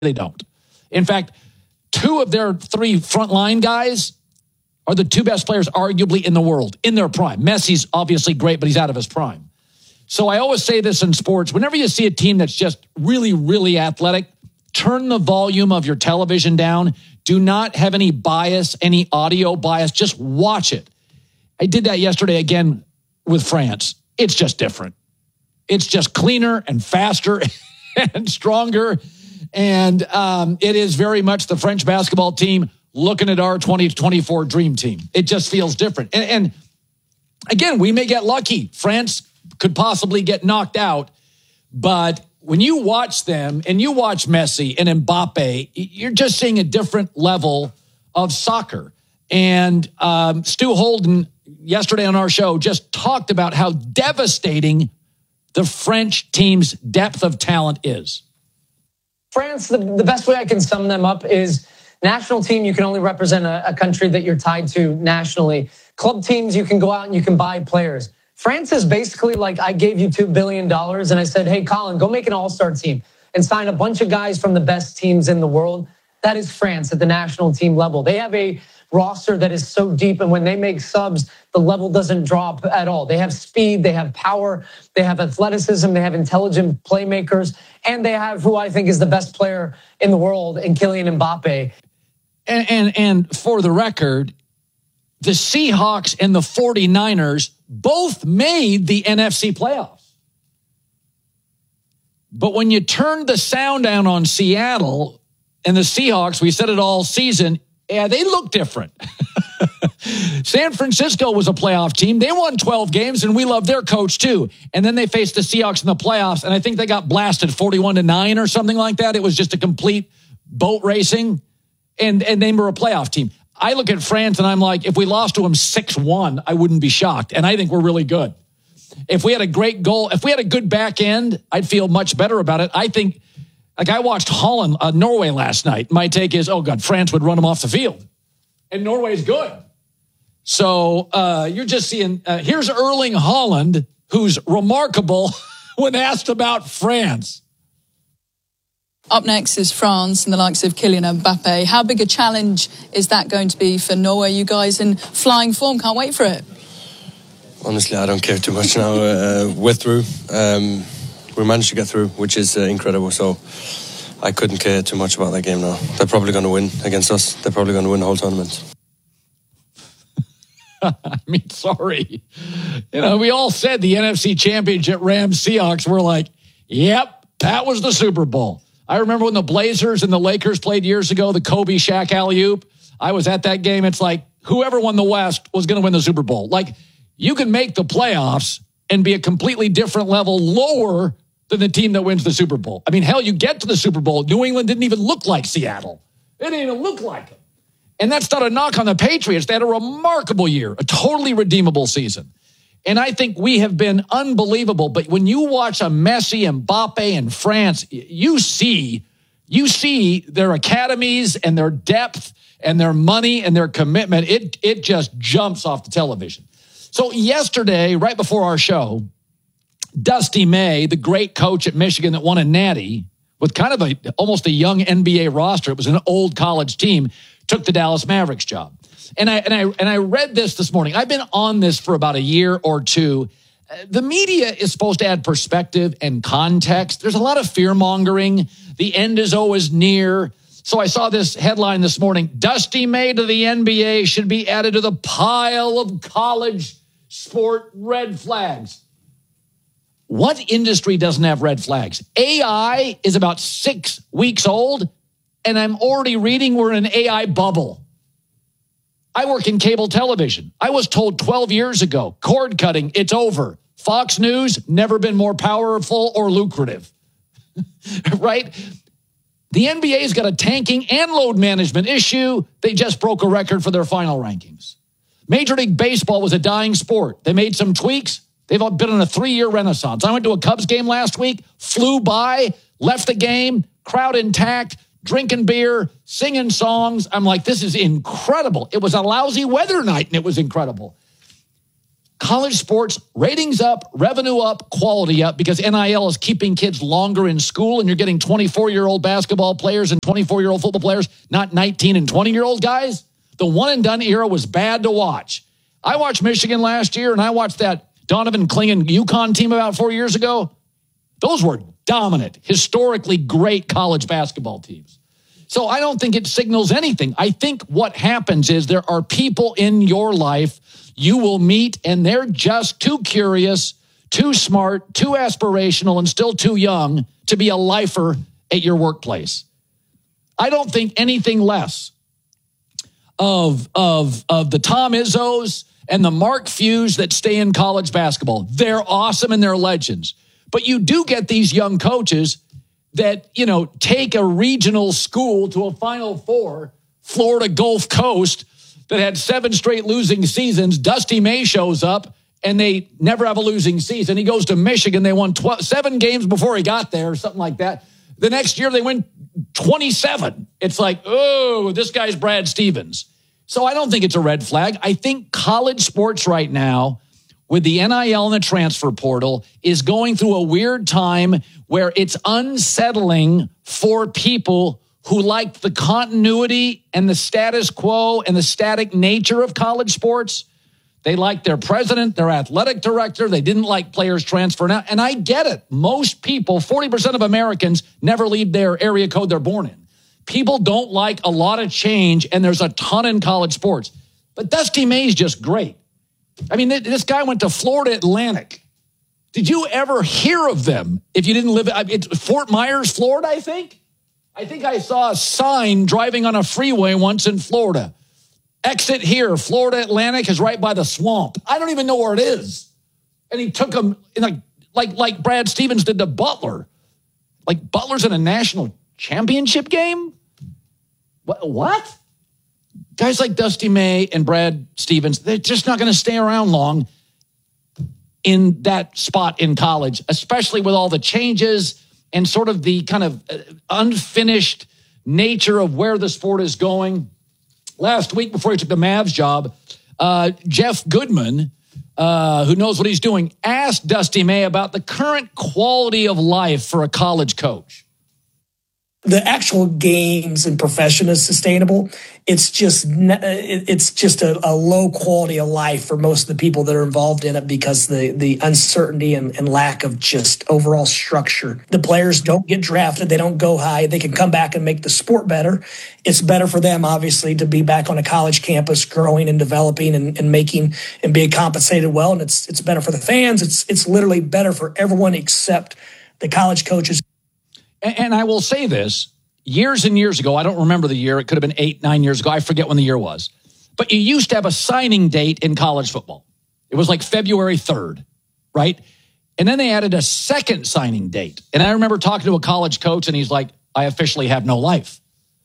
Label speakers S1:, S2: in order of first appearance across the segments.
S1: They don't. In fact, two of their three frontline guys are the two best players arguably in the world in their prime. Messi's obviously great, but he's out of his prime. So I always say this in sports. Whenever you see a team that's just really, really athletic, turn the volume of your television down. Do not have any bias, any audio bias. Just watch it. I did that yesterday again with France. It's just different. It's just cleaner and faster and stronger. And it is very much the French basketball team looking at our 2024 dream team. It just feels different. And again, we may get lucky. France could possibly get knocked out. But when you watch them and you watch Messi and Mbappe, you're just seeing a different level of soccer. And Stu Holden, yesterday on our show, just talked about how devastating the French team's depth of talent is.
S2: France, the best way I can sum them up is national team, you can only represent a country that you're tied to nationally. Club teams, you can go out and you can buy players. France is basically like, I gave you $2 billion and I said, hey, Colin, go make an all-star team and sign a bunch of guys from the best teams in the world. That is France at the national team level. They have a roster that is so deep, and when they make subs, the level doesn't drop at all. They have speed, they have power, they have athleticism, they have intelligent playmakers, and they have who I think is the best player in the world in Kylian Mbappe.
S1: And for the record, the Seahawks and the 49ers both made the NFC playoffs. But when you turned the sound down on Seattle and the Seahawks, we said it all season, yeah, they look different. San Francisco was a playoff team. They won 12 games, and we love their coach too. And then they faced the Seahawks in the playoffs, and I think they got blasted 41-9 or something like that. It was just a complete boat racing, and they were a playoff team. I look at France, and I'm like, if we lost to them 6-1, I wouldn't be shocked, and I think we're really good. If we had a great goal, if we had a good back end, I'd feel much better about it. I think, like I watched Holland, Norway last night. My take is, oh, God, France would run them off the field. And Norway's good. So you're just seeing, here's Erling Haaland, who's remarkable when asked about France.
S3: Up next is France and the likes of Kylian Mbappe. How big a challenge is that going to be for Norway? You guys in flying form, can't wait for it.
S4: Honestly, I don't care too much now. We're through. We managed to get through, which is incredible. So I couldn't care too much about that game now. They're probably going to win against us. They're probably going to win the whole tournament.
S1: I mean, sorry. You know, we all said the NFC Championship Rams Seahawks were like, yep, that was the Super Bowl. I remember when the Blazers and the Lakers played years ago, the Kobe Shaq alley-oop. I was at that game. It's like whoever won the West was going to win the Super Bowl. Like, you can make the playoffs and be a completely different level lower than the team that wins the Super Bowl. I mean, hell, you get to the Super Bowl. New England didn't even look like Seattle. It didn't even look like them. And that's not a knock on the Patriots. They had a remarkable year, a totally redeemable season. And I think we have been unbelievable. But when you watch a Messi, Mbappe, and France, you see their academies and their depth and their money and their commitment. It just jumps off the television. So yesterday, right before our show, Dusty May, the great coach at Michigan that won a natty with kind of almost a young NBA roster, it was an old college team, took the Dallas Mavericks job. And I read this morning. I've been on this for about a year or two. The media is supposed to add perspective and context. There's a lot of fear-mongering. The end is always near. So I saw this headline this morning. Dusty May to the NBA should be added to the pile of college sport red flags. What industry doesn't have red flags? AI is about 6 weeks old, and I'm already reading we're in an AI bubble. I work in cable television. I was told 12 years ago, cord cutting, it's over. Fox News, never been more powerful or lucrative. Right? The NBA's got a tanking and load management issue. They just broke a record for their final rankings. Major League Baseball was a dying sport. They made some tweaks. They've been on a 3-year renaissance. I went to a Cubs game last week, flew by, left the game, crowd intact, drinking beer, singing songs. I'm like, this is incredible. It was a lousy weather night, and it was incredible. college sports, ratings up, revenue up, quality up, because NIL is keeping kids longer in school, and you're getting 24-year-old basketball players and 24-year-old football players, not 19 and 20-year-old guys. The one-and-done era was bad to watch. I watched Michigan last year, and I watched that Donovan Clingan UConn team about 4 years ago. Those were dominant, historically great college basketball teams. So I don't think it signals anything. I think what happens is there are people in your life you will meet, and they're just too curious, too smart, too aspirational, and still too young to be a lifer at your workplace. I don't think anything less of the Tom Izzos and the Mark Fewes that stay in college basketball. They're awesome and they're legends. But you do get these young coaches that, you know, take a regional school to a Final Four, Florida Gulf Coast, that had 7 straight losing seasons. Dusty May shows up, and they never have a losing season. He goes to Michigan. They won 7 games before he got there, or something like that. The next year, they win 27. It's like, oh, this guy's Brad Stevens. So I don't think it's a red flag. I think college sports right now, with the NIL and the transfer portal, is going through a weird time where it's unsettling for people who like the continuity and the status quo and the static nature of college sports. They like their president, their athletic director. They didn't like players transferring out. And I get it. Most people, 40% of Americans, never leave their area code they're born in. People don't like a lot of change, and there's a ton in college sports. But Dusty May's just great. I mean, this guy went to Florida Atlantic. Did you ever hear of them if you didn't live in Fort Myers, Florida, I think? I think I saw a sign driving on a freeway once in Florida. Exit here, Florida Atlantic is right by the swamp. I don't even know where it is. And he took him like Brad Stevens did to Butler. Like Butler's in a national championship game? What? Guys like Dusty May and Brad Stevens, they're just not going to stay around long in that spot in college, especially with all the changes and sort of the kind of unfinished nature of where the sport is going. Last week, before he took the Mavs job, Jeff Goodman, who knows what he's doing, asked Dusty May about the current quality of life for a college coach.
S5: The actual games and profession is sustainable. It's just a low quality of life for most of the people that are involved in it because the uncertainty and lack of just overall structure. The players don't get drafted. They don't go high. They can come back and make the sport better. It's better for them, obviously, to be back on a college campus growing and developing and making and being compensated well. And it's better for the fans. It's literally better for everyone except the college coaches.
S1: And I will say this, years and years ago, I don't remember the year, it could have been 8-9 years ago, I forget when the year was, but you used to have a signing date in college football. It was like February 3rd, right? And then they added a second signing date. And I remember talking to a college coach, and he's like, I officially have no life.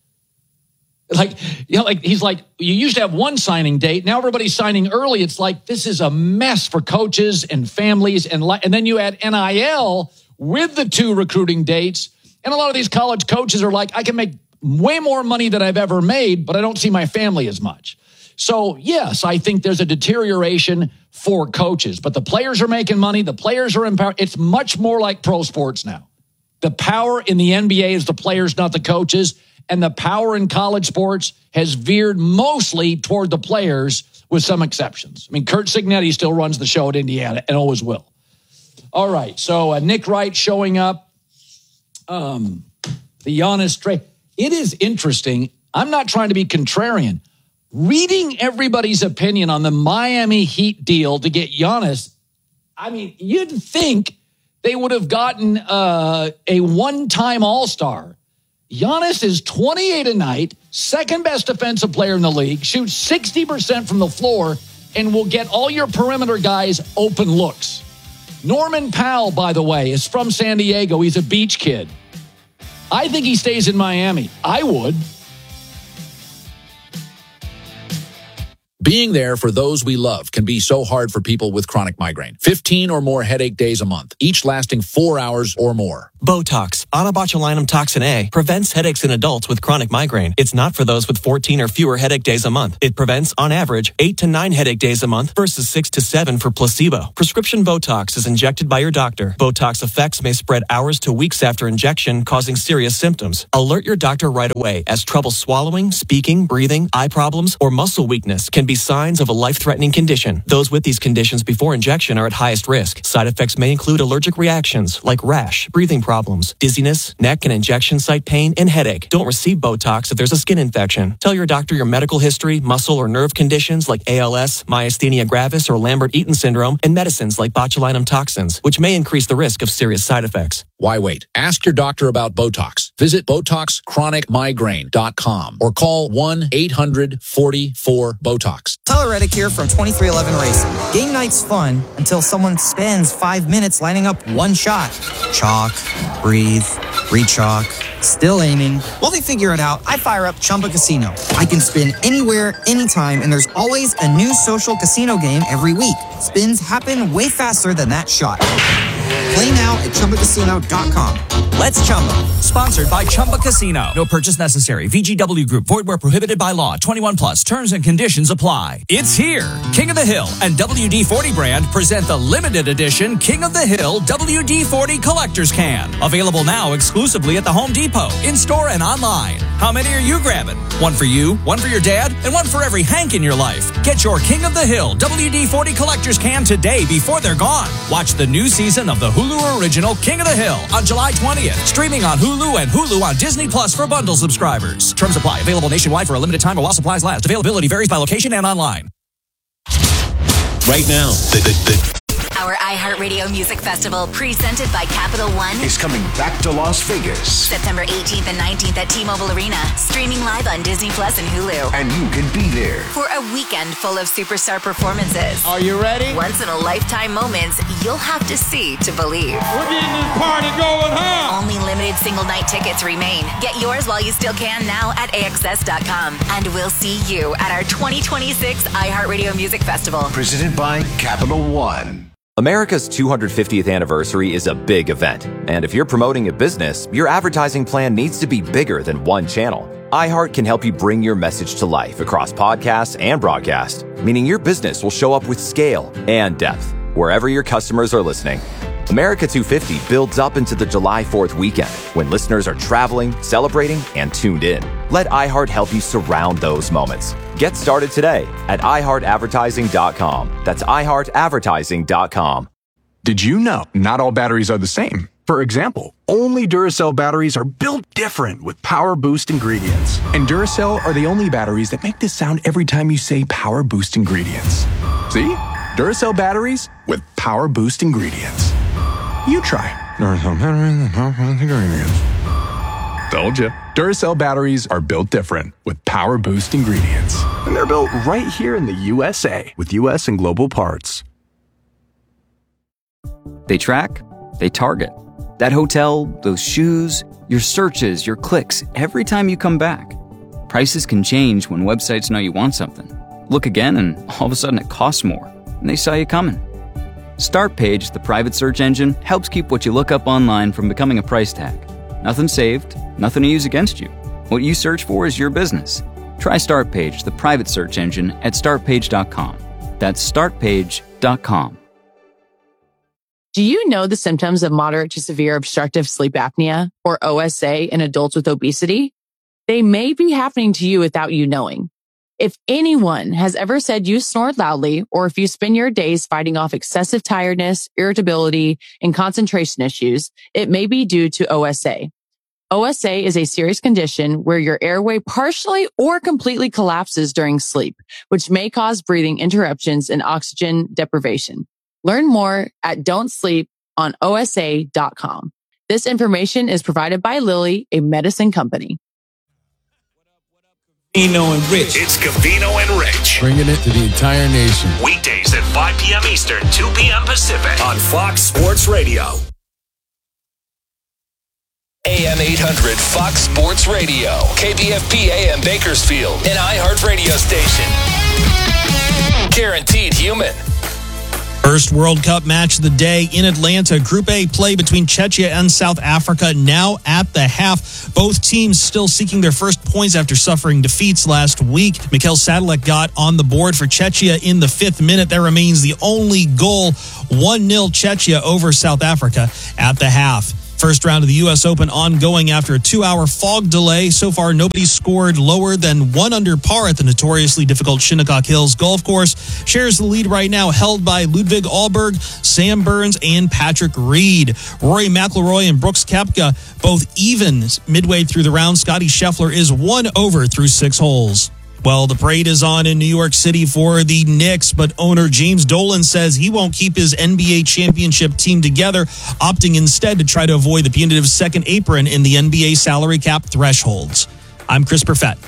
S1: He's like, you used to have one signing date, now everybody's signing early. It's like, this is a mess for coaches and families, and then you add NIL with the 2 recruiting dates. And a lot of these college coaches are like, I can make way more money than I've ever made, but I don't see my family as much. So, yes, I think there's a deterioration for coaches. But the players are making money. The players are empowered. It's much more like pro sports now. The power in the NBA is the players, not the coaches. And the power in college sports has veered mostly toward the players with some exceptions. I mean, Curt Cignetti still runs the show at Indiana and always will. All right, so Nick Wright showing up. The Giannis trade. It is interesting. I'm not trying to be contrarian. Reading everybody's opinion on the Miami Heat deal to get Giannis, I mean, you'd think they would have gotten a one-time All-Star. Giannis is 28 a night, second best defensive player in the league, shoots 60% from the floor, and will get all your perimeter guys open looks. Norman Powell, by the way, is from San Diego. He's a beach kid. I think he stays in Miami. I would.
S6: Being there for those we love can be so hard for people with chronic migraine. 15 or more headache days a month, each lasting 4 hours or more.
S7: Botox, onabotulinum toxin A, prevents headaches in adults with chronic migraine. It's not for those with 14 or fewer headache days a month. It prevents, on average, 8 to 9 headache days a month versus 6 to 7 for placebo. Prescription Botox is injected by your doctor. Botox effects may spread hours to weeks after injection, causing serious symptoms. Alert your doctor right away, as trouble swallowing, speaking, breathing, eye problems, or muscle weakness can be signs of a life-threatening condition. Those with these conditions before injection are at highest risk. Side effects may include allergic reactions like rash, breathing problems, dizziness, neck and injection site pain, and headache. Don't receive Botox if there's a skin infection. Tell your doctor your medical history, muscle or nerve conditions like ALS, myasthenia gravis, or Lambert-Eaton syndrome, and medicines like botulinum toxins, which may increase the risk of serious side effects.
S6: Why wait? Ask your doctor about Botox. Visit BotoxChronicMigraine.com or call 1-800-44-BOTOX.
S8: Tyler Reddick here from 2311 Racing. Game night's fun until someone spends 5 minutes lining up one shot. Chalk, breathe, re-chalk, still aiming. While they figure it out, I fire up Chumba Casino. I can spin anywhere, anytime, and there's always a new social casino game every week. Spins happen way faster than that shot. Play now at ChumbaCasino.com. Let's Chumba.
S9: Sponsored by Chumba Casino. No purchase necessary. VGW Group. Void where prohibited by law. 21 plus. Terms and conditions apply. It's here. King of the Hill and WD-40 brand present the limited edition King of the Hill WD-40 Collector's Can. Available now exclusively at the Home Depot, in-store and online. How many are you grabbing? One for you, one for your dad, and one for every Hank in your life. Get your King of the Hill WD-40 Collector's Can today before they're gone. Watch the new season of the Hulu original King of the Hill on July 20th. Streaming on Hulu and Hulu on Disney Plus for bundle subscribers. Terms apply. Available nationwide for a limited time or while supplies last. Availability varies by location and online.
S10: Right now,
S11: Our iHeartRadio Music Festival, presented by Capital One,
S10: is coming back to Las Vegas.
S11: September 18th and 19th at T-Mobile Arena. Streaming live on Disney Plus and Hulu.
S10: And you can be there
S11: For a weekend full of superstar performances.
S12: Are you ready?
S11: Once-in-a-lifetime moments you'll have to see to believe.
S12: We're getting this party going, huh?
S11: Only limited single-night tickets remain. Get yours while you still can now at AXS.com. And we'll see you at our 2026 iHeartRadio Music Festival.
S10: Presented by Capital One.
S13: America's 250th anniversary is a big event, and if you're promoting a business, your advertising plan needs to be bigger than one channel. iHeart can help you bring your message to life across podcasts and broadcast, meaning your business will show up with scale and depth wherever your customers are listening. America 250 builds up into the July 4th weekend when listeners are traveling, celebrating, and tuned in. Let iHeart help you surround those moments. Get started today at iHeartAdvertising.com. That's iHeartAdvertising.com.
S14: Did you know not all batteries are the same? For example, only Duracell batteries are built different with Power Boost ingredients. And Duracell are the only batteries that make this sound every time you say Power Boost ingredients. See? Duracell batteries with Power Boost ingredients. You try. Duracell batteries with Power Boost ingredients. Told you. Duracell batteries are built different with Power Boost ingredients. And they're built right here in the USA with US and global parts.
S15: They track, they target. That hotel, those shoes, your searches, your clicks, every time you come back. Prices can change when websites know you want something. Look again and all of a sudden it costs more, and they saw you coming. Startpage, the private search engine, helps keep what you look up online from becoming a price tag. Nothing saved, nothing to use against you. What you search for is your business. Try Startpage, the private search engine, at startpage.com. That's startpage.com.
S16: Do you know the symptoms of moderate to severe obstructive sleep apnea, or OSA, in adults with obesity? They may be happening to you without you knowing. If anyone has ever said you snore loudly, or if you spend your days fighting off excessive tiredness, irritability, and concentration issues, it may be due to OSA. OSA is a serious condition where your airway partially or completely collapses during sleep, which may cause breathing interruptions and oxygen deprivation. Learn more at don'tsleeponosa.com. This information is provided by Lilly, a medicine company.
S17: Covino and Rich.
S10: It's Covino and Rich.
S17: Bringing it to the entire nation.
S10: Weekdays at 5 p.m. Eastern, 2 p.m. Pacific on Fox Sports Radio. AM 800 Fox Sports Radio. KBFP AM Bakersfield, an iHeart radio station. Guaranteed Human.
S18: First World Cup match of the day in Atlanta. Group A play between Czechia and South Africa now at the half. Both teams still seeking their first points after suffering defeats last week. Mikhail Sadalek got on the board for Czechia in the 5th minute. That remains the only goal. 1-0 Czechia over South Africa at the half. First round of the U.S. Open ongoing after a 2-hour fog delay. So far, nobody's scored lower than 1 under par at the notoriously difficult Shinnecock Hills golf course. Shares the lead right now, held by Ludwig Ahlberg, Sam Burns, and Patrick Reed. Rory McIlroy and Brooks Koepka both even midway through the round. Scotty Scheffler is 1 over through 6 holes. Well, the parade is on in New York City for the Knicks, but owner James Dolan says he won't keep his NBA championship team together, opting instead to try to avoid the punitive second apron in the NBA salary cap thresholds. I'm Chris Perfett.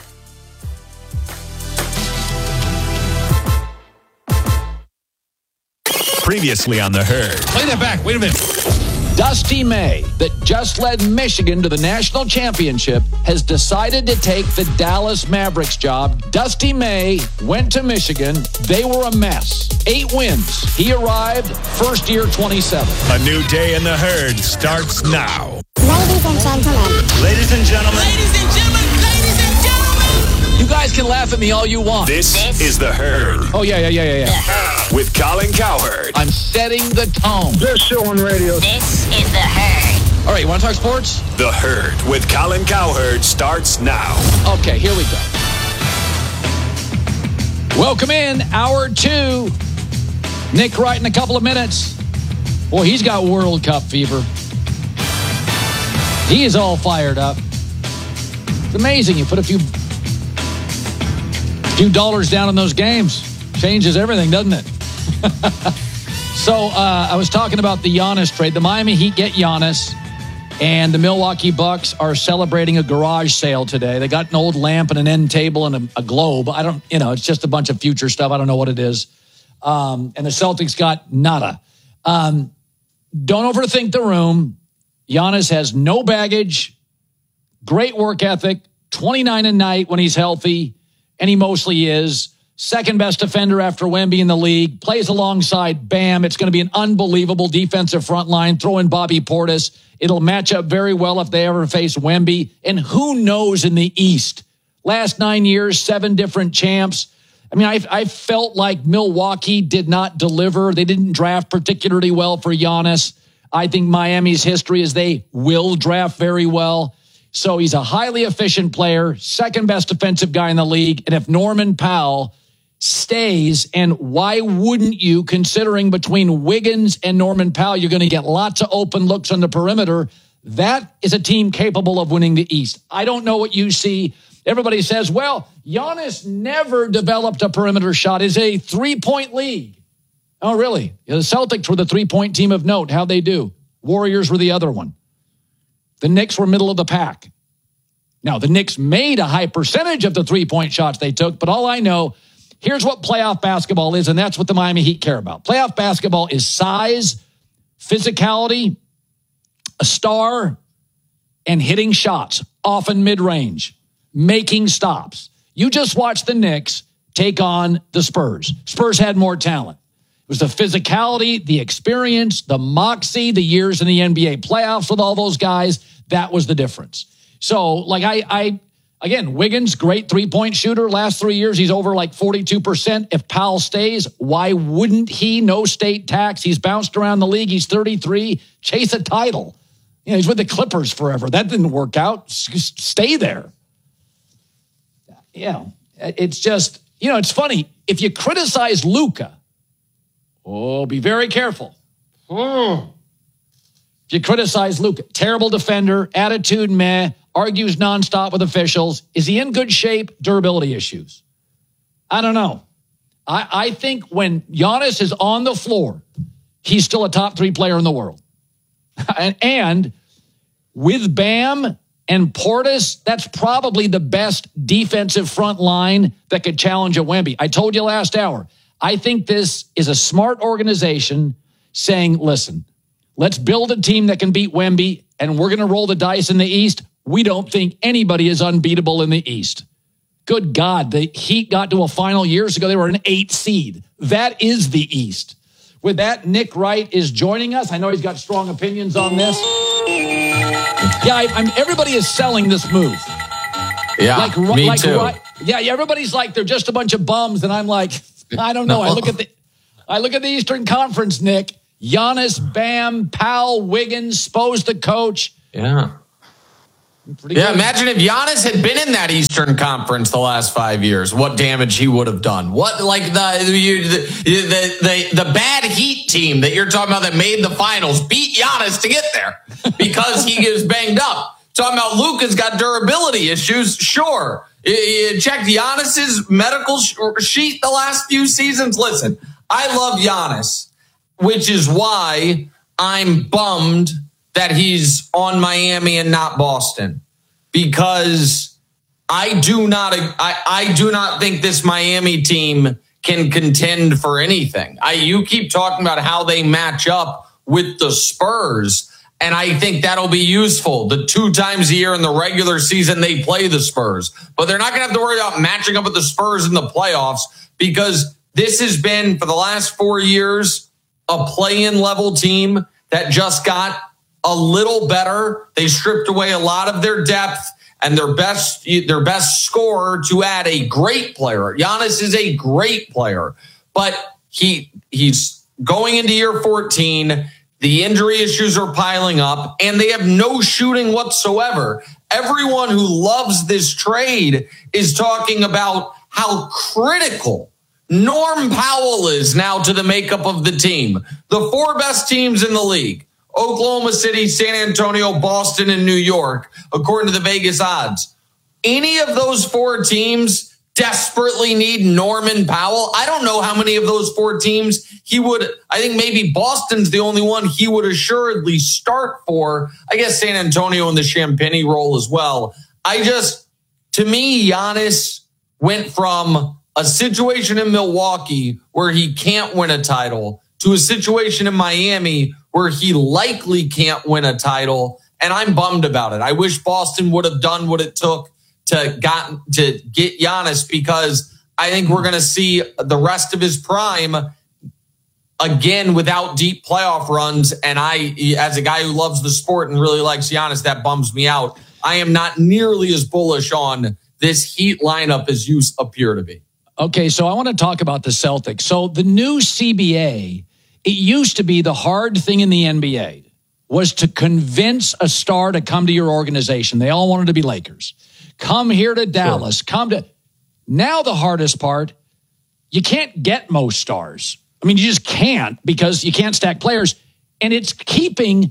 S10: Previously on The Herd.
S1: Play that back. Wait a minute. Dusty May, that just led Michigan to the national championship, has decided to take the Dallas Mavericks job. Dusty May went to Michigan. They were a mess. 8 wins. He arrived first year 27.
S10: A new day in The Herd starts now.
S19: Ladies and gentlemen.
S10: Ladies and gentlemen.
S19: Ladies and gentlemen. Ladies and gentlemen.
S1: You guys can laugh at me all you want.
S10: This is The Herd.
S1: Oh, yeah.
S10: With Colin Cowherd.
S1: I'm setting the tone.
S19: Best show on radio. This is The Herd.
S1: All right, you want to talk sports?
S10: The Herd with Colin Cowherd starts now.
S1: Okay, here we go. Welcome in, hour 2. Nick Wright in a couple of minutes. Boy, he's got World Cup fever. He is all fired up. It's amazing. You put a few dollars down in those games. Changes everything, doesn't it? So I was talking about the Giannis trade. The Miami Heat get Giannis, and the Milwaukee Bucks are celebrating a garage sale today. They got an old lamp and an end table and a globe. I don't, it's just a bunch of future stuff. I don't know what it is. And the Celtics got nada. Don't overthink the room. Giannis has no baggage, great work ethic, 29 a night when he's healthy, and he mostly is. Second best defender after Wemby in the league. Plays alongside Bam. It's going to be an unbelievable defensive front line. Throw in Bobby Portis. It'll match up very well if they ever face Wemby. And who knows in the East? Last 9 years, 7 different champs. I mean, I felt like Milwaukee did not deliver. They didn't draft particularly well for Giannis. I think Miami's history is they will draft very well. So he's a highly efficient player, second best defensive guy in the league. And if Norman Powell stays, and why wouldn't you, considering between Wiggins and Norman Powell, you're going to get lots of open looks on the perimeter. That is a team capable of winning the East. I don't know what you see. Everybody says, well, Giannis never developed a perimeter shot. It's a 3-point league. Oh, really? The Celtics were the 3-point team of note. How'd they do? Warriors were the other one. The Knicks were middle of the pack. Now, the Knicks made a high percentage of the 3-point shots they took, but all I know, here's what playoff basketball is, and that's what the Miami Heat care about. Playoff basketball is size, physicality, a star, and hitting shots, often mid-range, making stops. You just watch the Knicks take on the Spurs. Spurs had more talent. It was the physicality, the experience, the moxie, the years in the NBA playoffs with all those guys. That was the difference. So, like, Again, Wiggins, great 3-point shooter. Last 3 years, he's over like 42%. If Powell stays, why wouldn't he? No state tax. He's bounced around the league. He's 33. Chase a title. He's with the Clippers forever. That didn't work out. Stay there. Yeah, it's just, it's funny. If you criticize Luka, be very careful. If you criticize Luka, terrible defender, attitude meh, argues nonstop with officials. Is he in good shape? Durability issues. I don't know. I think when Giannis is on the floor, he's still a top 3 player in the world. And with Bam and Portis, that's probably the best defensive front line that could challenge a Wemby. I told you last hour, I think this is a smart organization saying, listen, let's build a team that can beat Wemby, and we're going to roll the dice in the East. We don't think anybody is unbeatable in the East. Good God, the Heat got to a final years ago. They were an 8 seed. That is the East. With that, Nick Wright is joining us. I know he's got strong opinions on this. Yeah, everybody is selling this move.
S20: Yeah, me too.
S1: Yeah, everybody's like, they're just a bunch of bums. And I'm like, I don't know. I look at the Eastern Conference, Nick. Giannis, Bam, Powell, Wiggins, Spo's the coach.
S20: Yeah. Yeah, imagine if Giannis had been in that Eastern Conference the last 5 years, what damage he would have done. What, like the bad Heat team that you're talking about that made the finals beat Giannis to get there because he gets banged up. Talking about Luka's got durability issues, sure. You check Giannis's medical sheet the last few seasons. Listen, I love Giannis, which is why I'm bummed that he's on Miami and not Boston, because I do not think this Miami team can contend for anything. You keep talking about how they match up with the Spurs, and I think that'll be useful. The 2 times a year in the regular season they play the Spurs, but they're not going to have to worry about matching up with the Spurs in the playoffs, because this has been, for the last 4 years, a play-in level team that just got a little better. They stripped away a lot of their depth and their best scorer to add a great player. Giannis is a great player, but he's going into year 14. The injury issues are piling up, and they have no shooting whatsoever. Everyone who loves this trade is talking about how critical Norm Powell is now to the makeup of the team. The 4 best teams in the league: Oklahoma City, San Antonio, Boston, and New York, according to the Vegas odds. Any of those 4 teams desperately need Norman Powell. I don't know how many of those 4 teams he would. I think maybe Boston's the only one he would assuredly start for. I guess San Antonio in the Champagny role as well. To me, Giannis went from a situation in Milwaukee where he can't win a title to a situation in Miami where he likely can't win a title, and I'm bummed about it. I wish Boston would have done what it took to get Giannis, because I think we're going to see the rest of his prime again without deep playoff runs, and as a guy who loves the sport and really likes Giannis, that bums me out. I am not nearly as bullish on this Heat lineup as you appear to be.
S1: Okay, so I want to talk about the Celtics. So the new CBA, it used to be the hard thing in the NBA was to convince a star to come to your organization. They all wanted to be Lakers. Come here to Dallas. Sure. Now the hardest part, you can't get most stars. I mean, you just can't, because you can't stack players. And it's keeping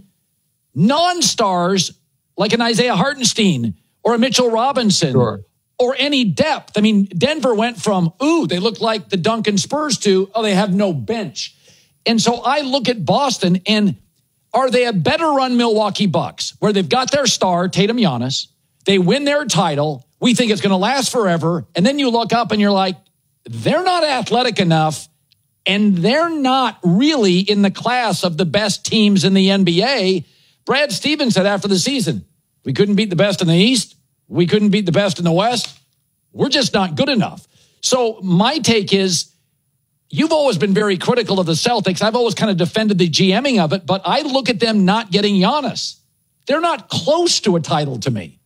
S1: non-stars like an Isaiah Hartenstein or a Mitchell Robinson. Sure. Or any depth. I mean, Denver went from, they look like the Duncan Spurs to, they have no bench. And so I look at Boston, and are they a better run Milwaukee Bucks, where they've got their star, Tatum Giannis, they win their title, we think it's going to last forever, and then you look up and you're like, they're not athletic enough, and they're not really in the class of the best teams in the NBA. Brad Stevens said after the season, we couldn't beat the best in the East. We couldn't beat the best in the West. We're just not good enough. So my take is, you've always been very critical of the Celtics. I've always kind of defended the GMing of it, but I look at them not getting Giannis. They're not close to a title to me.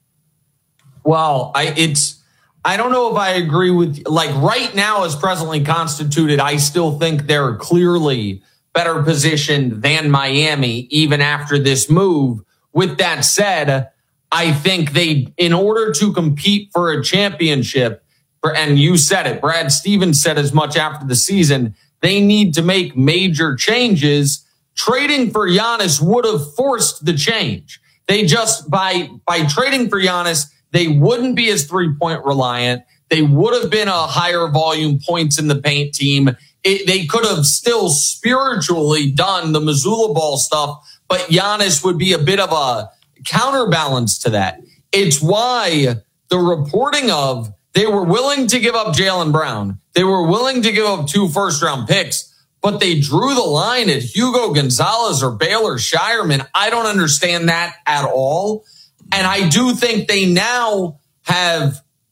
S20: Well, I don't know if I agree with, like, right now as presently constituted, I still think they're clearly better positioned than Miami, even after this move. With that said, I think in order to compete for a championship, and you said it, Brad Stevens said as much after the season, they need to make major changes. Trading for Giannis would have forced the change. They just, by trading for Giannis, they wouldn't be as 3-point reliant. They would have been a higher volume points in the paint team. They could have still spiritually done the Missoula ball stuff, but Giannis would be a bit of a counterbalance to that. It's why the reporting of they were willing to give up Jaylen Brown. They were willing to give up 2 first-round picks, but they drew the line at Hugo Gonzalez or Baylor Shireman. I don't understand that at all. And I do think they now have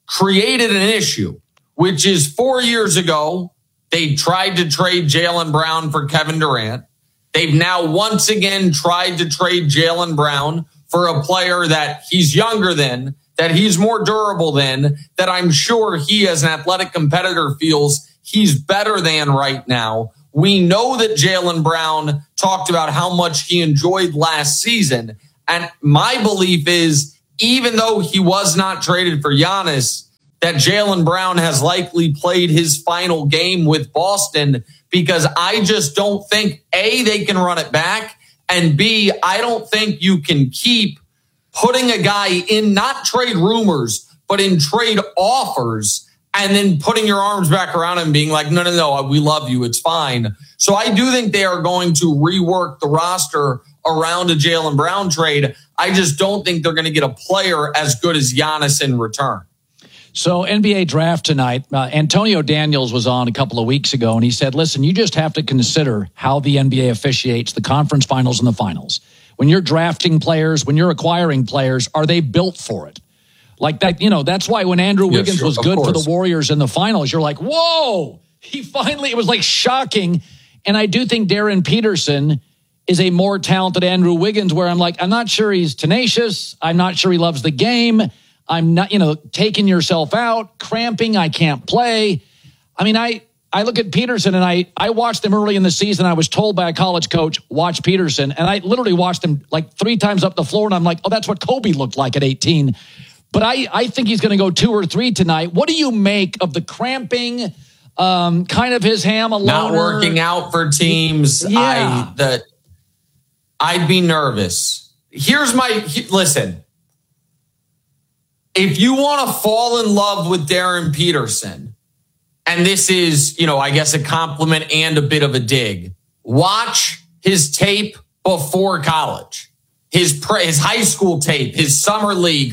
S20: created an issue, which is 4 years ago, they tried to trade Jaylen Brown for Kevin Durant. They've now once again tried to trade Jaylen Brown for a player that he's younger than, that he's more durable than, that I'm sure he as an athletic competitor feels he's better than right now. We know that Jaylen Brown talked about how much he enjoyed last season. And my belief is, even though he was not traded for Giannis, that Jaylen Brown has likely played his final game with Boston, because I just don't think, A, they can run it back, and B, I don't think you can keep putting a guy in not trade rumors, but in trade offers, and then putting your arms back around him being like, no, we love you, it's fine. So I do think they are going to rework the roster around a Jaylen Brown trade. I just don't think they're going to get a player as good as Giannis in return.
S1: So NBA draft tonight, Antonio Daniels was on a couple of weeks ago, and he said, listen, you just have to consider how the NBA officiates the conference finals and the finals. When you're drafting players, when you're acquiring players, are they built for it? Like that, that's why when Andrew Wiggins was good for the Warriors in the finals, you're like, whoa, it was like shocking. And I do think Darren Peterson is a more talented Andrew Wiggins, where I'm like, I'm not sure he's tenacious. I'm not sure he loves the game. I'm not, taking yourself out, cramping. I can't play. I mean, I look at Peterson, and I watched him early in the season. I was told by a college coach, watch Peterson. And I literally watched him like 3 times up the floor. And I'm like, oh, that's what Kobe looked like at 18. But I think he's going to go 2 or 3 tonight. What do you make of the cramping, kind of his ham alone?
S20: Not working out for teams.
S1: Yeah.
S20: I'd be nervous. Listen. If you want to fall in love with Darren Peterson, and this is, I guess a compliment and a bit of a dig, watch his tape before college, his high school tape, his summer league,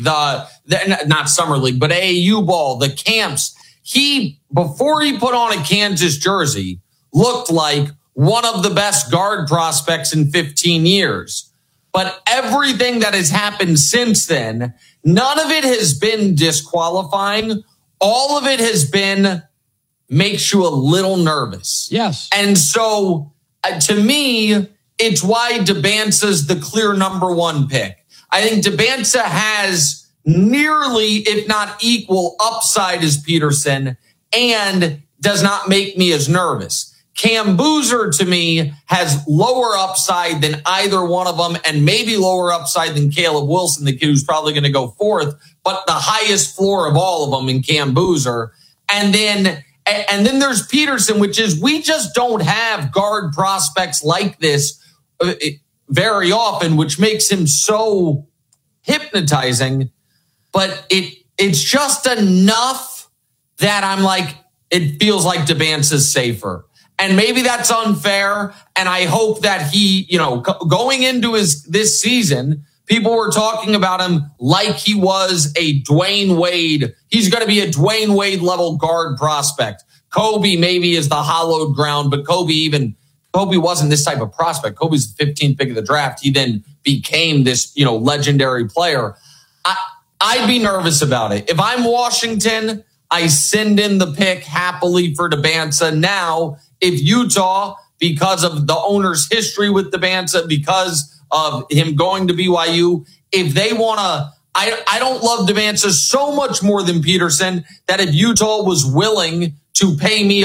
S20: not summer league, but AAU ball, the camps. Before he put on a Kansas jersey, looked like one of the best guard prospects in 15 years. But everything that has happened since then, none of it has been disqualifying. All of it has been makes you a little nervous.
S1: Yes.
S20: And so to me, it's why Debansa's the clear number 1 pick. I think Debansa has nearly, if not equal, upside as Peterson, and does not make me as nervous. Cam Boozer, to me, has lower upside than either one of them, and maybe lower upside than Caleb Wilson, the kid who's probably going to go 4th, but the highest floor of all of them in Cam Boozer. And then there's Peterson, which is, we just don't have guard prospects like this very often, which makes him so hypnotizing. But it's just enough that I'm like, it feels like Debansa's safer. And maybe that's unfair. And I hope that he, going into this season, people were talking about him like he was a Dwayne Wade. He's going to be a Dwayne Wade level guard prospect. Kobe maybe is the hallowed ground, but Kobe wasn't this type of prospect. Kobe's the 15th pick of the draft. He then became this, legendary player. I'd be nervous about it. If I'm Washington, I send in the pick happily for Debansa. Now, if Utah, because of the owner's history with Debansa, because of him going to BYU, if they want to, I don't love Debansa so much more than Peterson, that if Utah was willing to pay me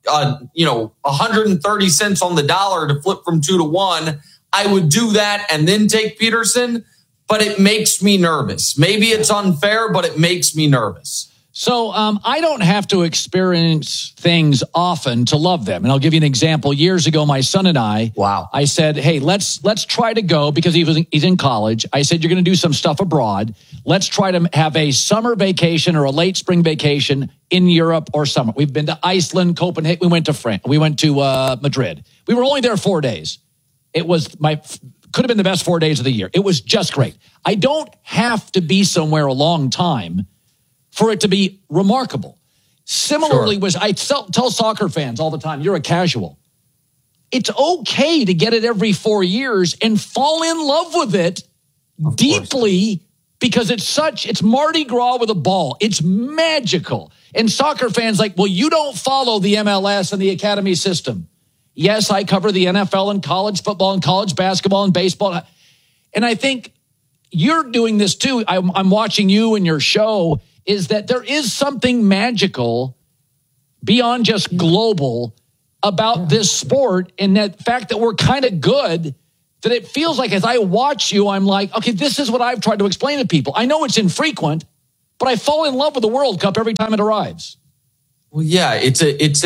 S20: 130 cents on the dollar to flip from 2 to 1, I would do that and then take Peterson. But it makes me nervous. Maybe it's unfair, but it makes me nervous.
S1: So I don't have to experience things often to love them. And I'll give you an example. Years ago, my son and I said, hey, let's try to go, because he's in college. I said, you're going to do some stuff abroad. Let's try to have a summer vacation or a late spring vacation in Europe or summer. We've been to Iceland, Copenhagen. We went to France. We went to Madrid. We were only there 4 days. It was could have been the best 4 days of the year. It was just great. I don't have to be somewhere a long time for it to be remarkable. Similarly, I tell soccer fans all the time, you're a casual. It's okay to get it every 4 years and fall in love with it deeply because it's Mardi Gras with a ball. It's magical. And soccer fans like, well, you don't follow the MLS and the academy system. Yes, I cover the NFL and college football and college basketball and baseball. And I think you're doing this too. I'm watching you and your show, is that there is something magical beyond just global about this sport, and that fact that we're kind of good, that it feels like as I watch you, I'm like, okay, this is what I've tried to explain to people. I know it's infrequent, but I fall in love with the World Cup every time it arrives.
S20: Well, yeah, it's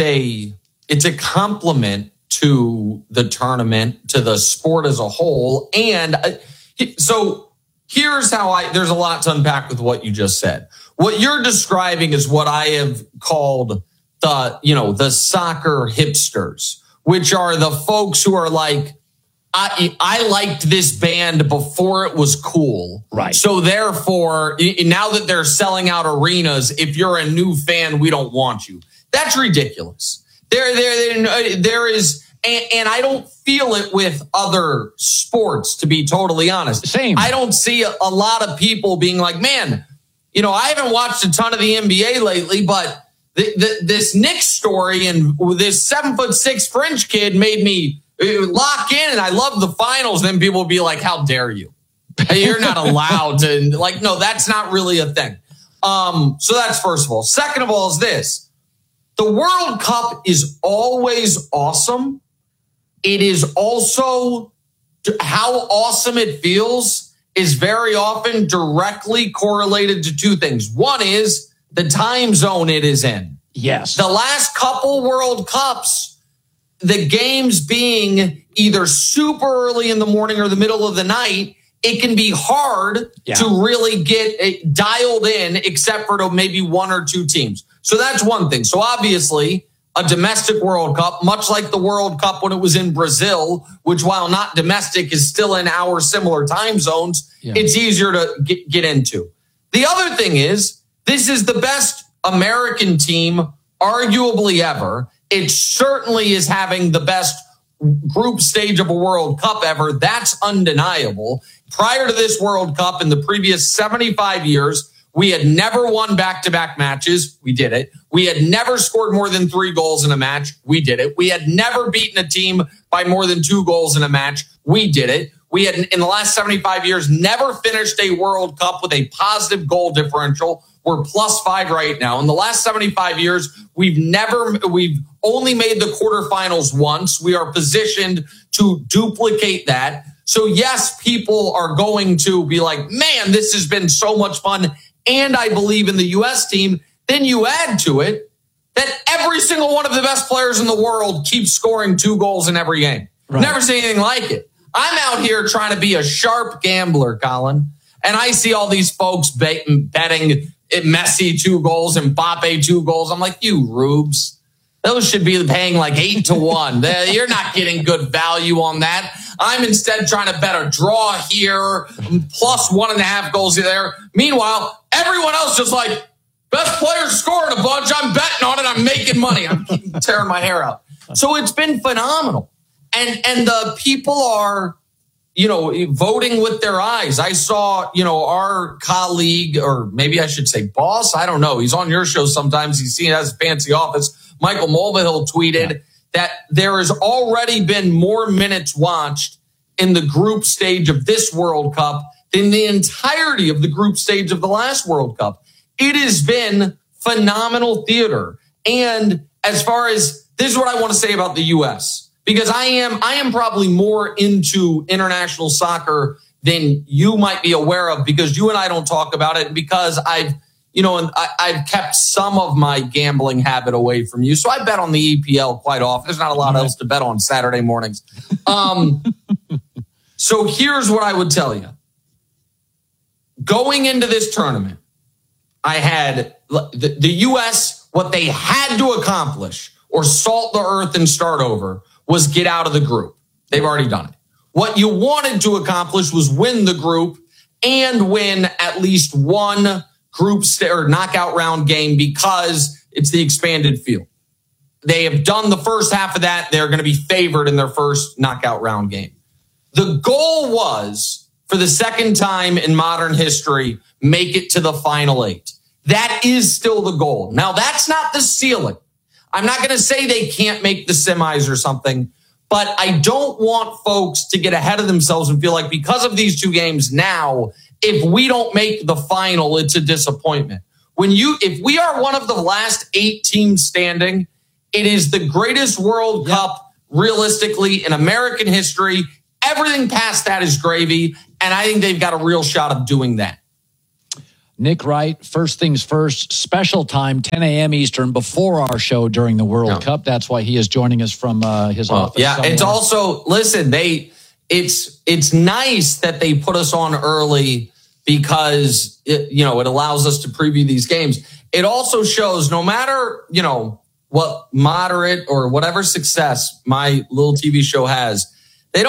S20: a compliment to the tournament, to the sport as a whole. And so here's how there's a lot to unpack with what you just said. What you're describing is what I have called the soccer hipsters, which are the folks who are like, I liked this band before it was cool.
S1: Right.
S20: So therefore, now that they're selling out arenas, if you're a new fan, we don't want you. That's ridiculous. There is, and I don't feel it with other sports, to be totally honest.
S1: Same.
S20: I don't see a lot of people being like, man, I haven't watched a ton of the NBA lately, but this Knicks story and this 7'6" French kid made me lock in, and I love the finals. Then people will be like, how dare you? You're not allowed to, no, that's not really a thing. So that's first of all. Second of all is this. The World Cup is always awesome. It is also how awesome it feels is very often directly correlated to two things. One is the time zone it is in.
S1: Yes.
S20: The last couple World Cups, the games being either super early in the morning or the middle of the night, it can be hard to really get it dialed in, except for maybe one or two teams. So that's one thing. So obviously, a domestic World Cup, much like the World Cup when it was in Brazil, which while not domestic is still in our similar time zones, it's easier to get into. The other thing is, this is the best American team arguably ever. It certainly is having the best group stage of a World Cup ever. That's undeniable. Prior to this World Cup, in the previous 75 years, we had never won back-to-back matches. We did it. We had never scored more than 3 goals in a match. We did it. We had never beaten a team by more than 2 goals in a match. We did it. We had, in the last 75 years, never finished a World Cup with a positive goal differential. We're +5 right now. In the last 75 years, we've only made the quarterfinals once. We are positioned to duplicate that. So yes, people are going to be like, man, this has been so much fun. And I believe in the U.S. team. Then you add to it that every single one of the best players in the world keeps scoring 2 goals in every game. Right. Never seen anything like it. I'm out here trying to be a sharp gambler, Colin. And I see all these folks betting Messi 2 goals and Mbappe 2 goals. I'm like, you rubes. Those should be paying like 8 to 1. You're not getting good value on that. I'm instead trying to bet a draw here, +1.5 goals there. Meanwhile, everyone else just like, best player scoring a bunch. I'm betting on it. I'm making money. I'm tearing my hair out. So it's been phenomenal. And the people are, voting with their eyes. I saw, our colleague, or maybe I should say boss. I don't know. He's on your show sometimes. He's seen as a fancy office. Michael Mulvihill tweeted that there has already been more minutes watched in the group stage of this World Cup than the entirety of the group stage of the last World Cup. It has been phenomenal theater. And as far as, this is what I want to say about the U.S., because I am probably more into international soccer than you might be aware of, because you and I don't talk about it, because I've kept some of my gambling habit away from you. So I bet on the EPL quite often. There's not a lot else to bet on Saturday mornings. So here's what I would tell you. Going into this tournament, I had the U.S., what they had to accomplish or salt the earth and start over was get out of the group. They've already done it. What you wanted to accomplish was win the group and win at least one group or knockout round game, because it's the expanded field. They have done the first half of that. They're going to be favored in their first knockout round game. The goal was for the second time in modern history, make it to the Final Eight. That is still the goal. Now, that's not the ceiling. I'm not going to say they can't make the semis or something, but I don't want folks to get ahead of themselves and feel like because of these two games now, if we don't make the final, it's a disappointment. If we are one of the last 8 teams standing, it is the greatest World Cup realistically in American history. Everything past that is gravy, and I think they've got a real shot of doing that.
S1: Nick Wright, first things first, special time, 10 a.m. Eastern, before our show during the World Cup. That's why he is joining us from his office.
S20: Yeah,
S1: somewhere.
S20: it's also, listen, it's nice that they put us on early because it allows us to preview these games. It also shows no matter, what moderate or whatever success my little TV show has, they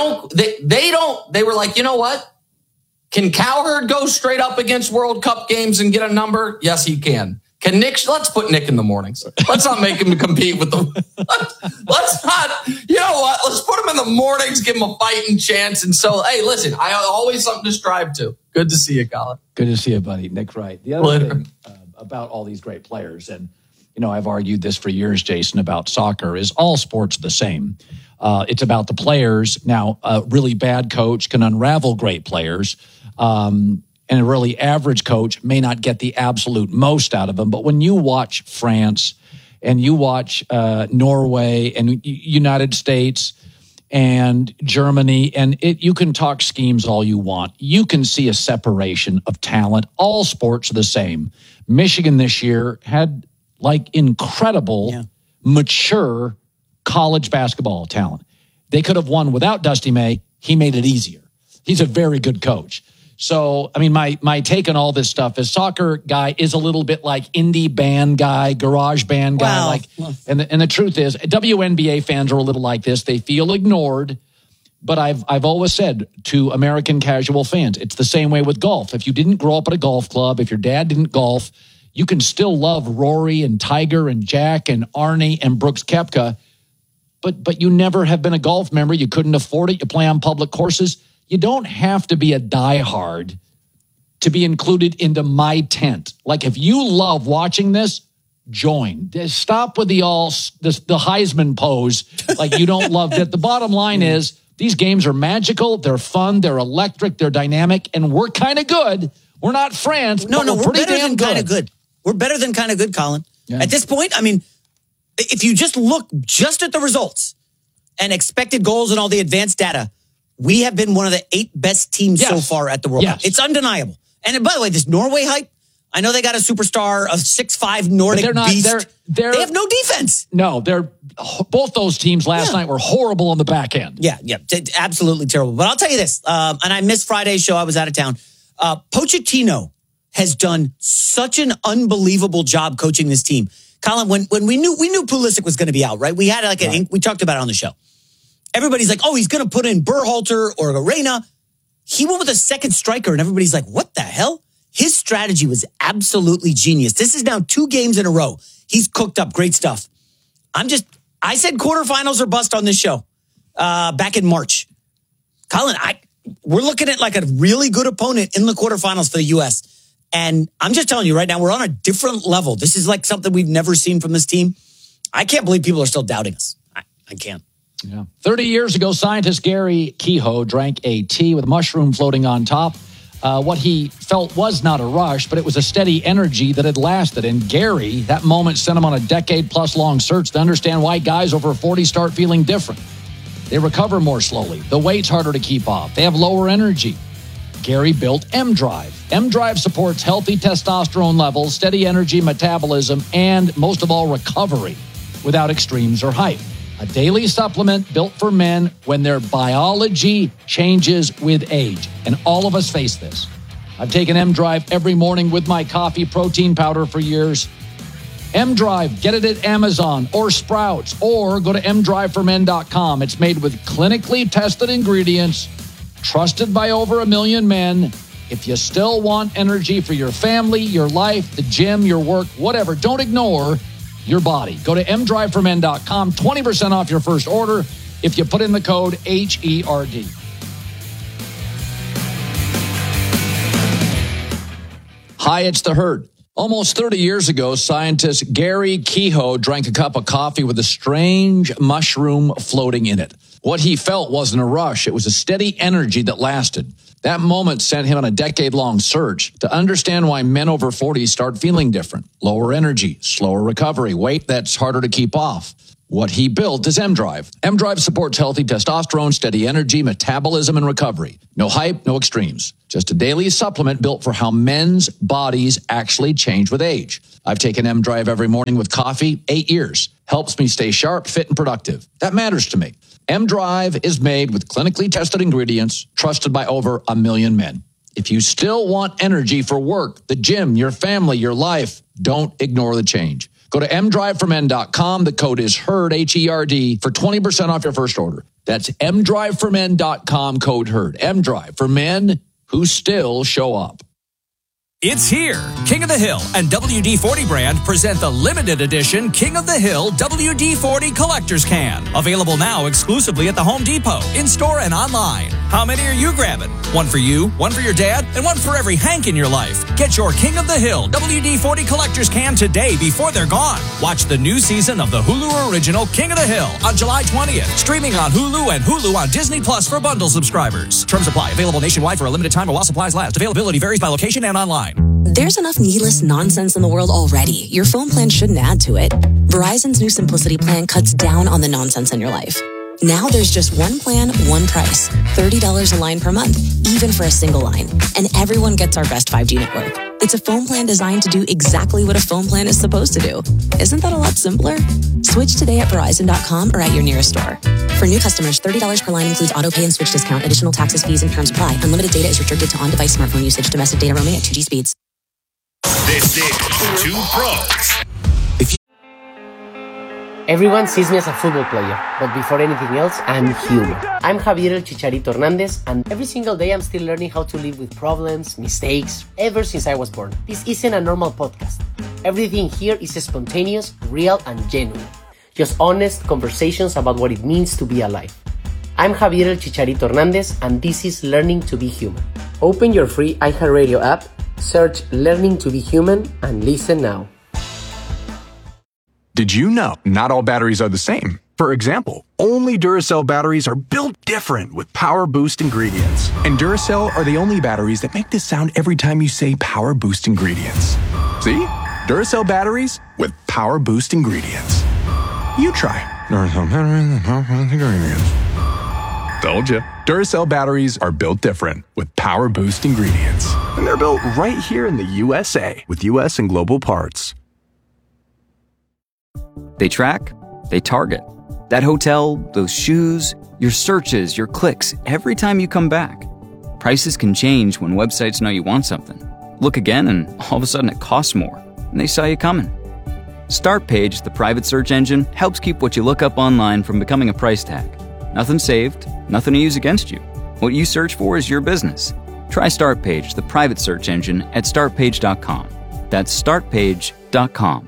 S20: were like, you know what? Can Cowherd go straight up against World Cup games and get a number? Yes, he can. Can Nick? Let's put Nick in the mornings. Let's not make him compete with them. Let's not, you know what? Let's put him in the mornings, give him a fighting chance. And so, hey, listen, I always something to strive to. Good to see you, Colin.
S1: Good to see you, buddy. Nick Wright. The other thing about all these great players, and, I've argued this for years, Jason, about soccer, is all sports the same. It's about the players. Now, a really bad coach can unravel great players. And a really average coach may not get the absolute most out of them. But when you watch France and you watch Norway and United States and Germany, and you can talk schemes all you want. You can see a separation of talent. All sports are the same. Michigan this year had incredible, mature college basketball talent. They could have won without Dusty May. He made it easier. He's a very good coach. So, my take on all this stuff is soccer guy is a little bit like indie band guy, garage band guy. And the truth is, WNBA fans are a little like this. They feel ignored. But I've always said to American casual fans, it's the same way with golf. If you didn't grow up at a golf club, if your dad didn't golf, you can still love Rory and Tiger and Jack and Arnie and Brooks Koepka. But you never have been a golf member. You couldn't afford it. You play on public courses. You don't have to be a diehard to be included into my tent. Like, if you love watching this, join. Stop with the Heisman pose. Like, you don't love it. The bottom line is these games are magical. They're fun. They're electric. They're dynamic. And we're kind of good. We're not France.
S21: No, we're
S1: pretty
S21: better
S1: damn
S21: than kind of good. We're better than kind of good, Colin. Yeah. At this point, if you just look just at the results and expected goals and all the advanced data, we have been one of the 8 best teams so far at the World Cup. It's undeniable. And by the way, this Norway hype, I know they got a superstar of 6'5" Nordic beast. They have no defense.
S1: No, both those teams last night were horrible on the back end.
S21: Yeah, absolutely terrible. But I'll tell you this, and I missed Friday's show. I was out of town. Pochettino has done such an unbelievable job coaching this team. Colin, when we knew Pulisic was going to be out, right? We had we talked about it on the show. Everybody's like, oh, he's going to put in Berhalter or Arena. He went with a second striker, and everybody's like, what the hell? His strategy was absolutely genius. This is now 2 games in a row. He's cooked up great stuff. I said quarterfinals or bust on this show back in March. Colin, we're looking at like a really good opponent in the quarterfinals for the U.S., and I'm just telling you right now, we're on a different level. This is like something we've never seen from this team. I can't believe people are still doubting us. I can't.
S1: Yeah. 30 years ago, scientist Gary Kehoe drank a tea with a mushroom floating on top. What he felt was not a rush, but it was a steady energy that had lasted. And Gary, that moment sent him on a decade-plus long search to understand why guys over 40 start feeling different. They recover more slowly. The weight's harder to keep off. They have lower energy. Gary built M-Drive. M-Drive supports healthy testosterone levels, steady energy metabolism, and most of all, recovery without extremes or hype. A daily supplement built for men when their biology changes with age. And all of us face this. I've taken M-Drive every morning with my coffee protein powder for years. M-Drive, get it at Amazon or Sprouts, or go to mdriveformen.com. It's made with clinically tested ingredients, trusted by over 1 million men. If you still want energy for your family, your life, the gym, your work, whatever, don't ignore your body. Go to mdriveformen.com, 20% off your first order if you put in the code HERD. Hi, it's the Herd. Almost 30 years ago, scientist Gary Kehoe drank a cup of coffee with a strange mushroom floating in it. What he felt wasn't a rush. It was a steady energy that lasted. That moment sent him on a decade-long search to understand why men over 40 start feeling different. Lower energy, slower recovery, weight that's harder to keep off. What he built is M-Drive. M-Drive supports healthy testosterone, steady energy, metabolism, and recovery. No hype, no extremes. Just a daily supplement built for how men's bodies actually change with age. I've taken M-Drive every morning with coffee, 8 years. Helps me stay sharp, fit, and productive. That matters to me. M-Drive is made with clinically tested ingredients, trusted by over 1 million men. If you still want energy for work, the gym, your family, your life, don't ignore the change. Go to mdriveformen.com. The code is HERD, H-E-R-D, for 20% off your first order. That's mdriveformen.com, code HERD. M-Drive for men who still show up.
S9: It's here. King of the Hill and WD-40 brand present the limited edition King of the Hill WD-40 Collector's Can. Available now exclusively at the Home Depot, in-store and online. How many are you grabbing? One for you, one for your dad, and one for every Hank in your life. Get your King of the Hill WD-40 Collector's Can today before they're gone. Watch the new season of the Hulu original King of the Hill on July 20th. Streaming on Hulu and Hulu on Disney Plus for bundle subscribers. Terms apply. Available nationwide for a limited time or while supplies last. Availability varies by location and online.
S2: There's enough needless nonsense in the world already. Your phone plan shouldn't add to it. Verizon's new Simplicity plan cuts down on the nonsense in your life. Now there's just one plan, one price. $30 a line per month, even for a single line. And everyone gets our best 5G network. It's a phone plan designed to do exactly what a phone plan is supposed to do. Isn't that a lot simpler? Switch today at Verizon.com or at your nearest store. For new customers, $30 per line includes autopay and switch discount. Additional taxes, fees, and terms apply. Unlimited data is restricted to on-device smartphone usage. Domestic data roaming at 2G speeds.
S10: This is Two Pros.
S22: Everyone sees me as a football player, but before anything else, I'm human. I'm Javier El Chicharito Hernandez, and every single day I'm still learning how to live with problems, mistakes, ever since I was born. This isn't a normal podcast. Everything here is spontaneous, real, and genuine. Just honest conversations about what it means to be alive. I'm Javier El Chicharito Hernandez, and this is Learning to be Human. Open your free iHeartRadio app, search Learning to be Human, and listen now.
S14: Did you know not all batteries are the same? For example, only Duracell batteries are built different with Power Boost ingredients. And Duracell are the only batteries that make this sound every time you say Power Boost ingredients. See? Duracell batteries with Power Boost ingredients. You try. Duracell batteries with Power Boost ingredients. Told you. Duracell batteries are built different with Power Boost ingredients. And they're built right here in the USA with US and global parts.
S15: They track, they target. That hotel, those shoes, your searches, your clicks, every time you come back. Prices can change when websites know you want something. Look again and all of a sudden it costs more, and they saw you coming. Startpage, the private search engine, helps keep what you look up online from becoming a price tag. Nothing saved, nothing to use against you. What you search for is your business. Try Startpage, the private search engine, at startpage.com. That's startpage.com.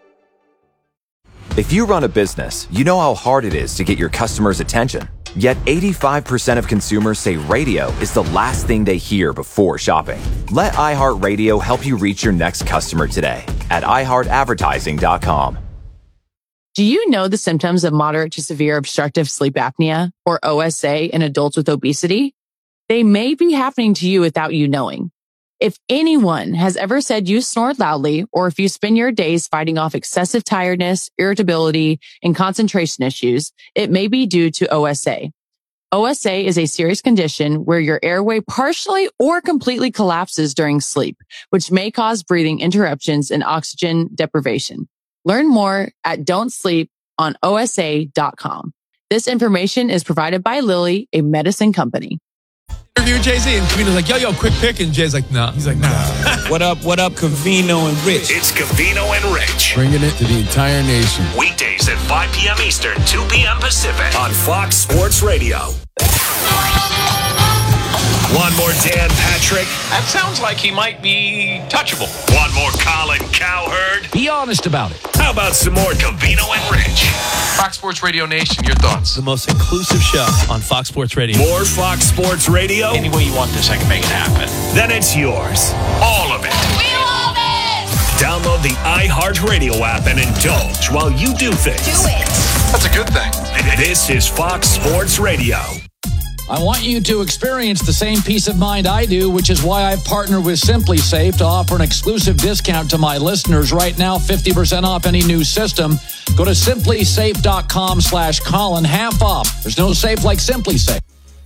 S13: If you run a business, you know how hard it is to get your customers' attention. Yet 85% of consumers say radio is the last thing they hear before shopping. Let iHeartRadio help you reach your next customer today at iHeartAdvertising.com.
S16: Do you know the symptoms of moderate to severe obstructive sleep apnea, or OSA, in adults with obesity? They may be happening to you without you knowing. If anyone has ever said you snored loudly, or if you spend your days fighting off excessive tiredness, irritability, and concentration issues, it may be due to OSA. OSA is a serious condition where your airway partially or completely collapses during sleep, which may cause breathing interruptions and oxygen deprivation. Learn more at don'tsleeponosa.com. This information is provided by Lilly, a medicine company.
S17: Interview Jay-Z, and Cavino's like, yo, quick pick, and Jay's like, nah. He's like, nah. What up, Cavino and Rich?
S10: It's Cavino and Rich.
S17: Bringing it to the entire nation.
S10: Weekdays at 5 p.m. Eastern, 2 p.m. Pacific on Fox Sports Radio. One more Dan Patrick.
S23: That sounds like he might be touchable.
S10: One more Colin Cowherd.
S1: Be honest about it.
S10: How about some more Cavino and Rich?
S23: Fox Sports Radio Nation, your thoughts?
S18: The most inclusive show on Fox Sports Radio.
S10: More Fox Sports Radio?
S23: Any way you want this, I can make it happen.
S10: Then it's yours. All of it.
S19: We want
S10: Download the iHeartRadio app and indulge while you do things.
S11: Do it.
S23: That's a good thing.
S10: This is Fox Sports Radio.
S1: I want you to experience the same peace of mind I do, which is why I've partnered with Simply Safe to offer an exclusive discount to my listeners right now, 50% off any new system. Go to simplysafe.com/Colin, half off. There's no safe like Simply Safe.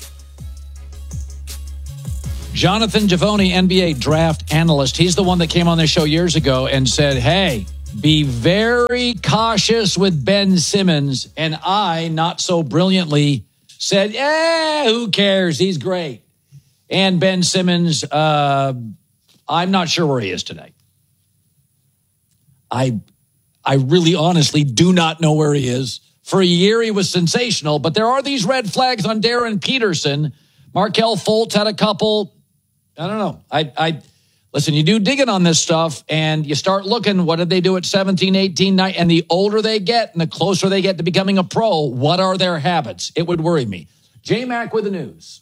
S1: Jonathan Givony, NBA draft analyst, he's the one that came on this show years ago and said, hey, be very cautious with Ben Simmons. And I, not so brilliantly, said, who cares? He's great. And Ben Simmons, I'm not sure where he is today. I really honestly do not know where he is. For a year, he was sensational, but there are these red flags on Darren Peterson. Markelle Fultz had a couple. I don't know. Listen, you do digging on this stuff, and you start looking, what did they do at 17, 18, 19? And the older they get and the closer they get to becoming a pro, what are their habits? It would worry me. J-Mac with the news.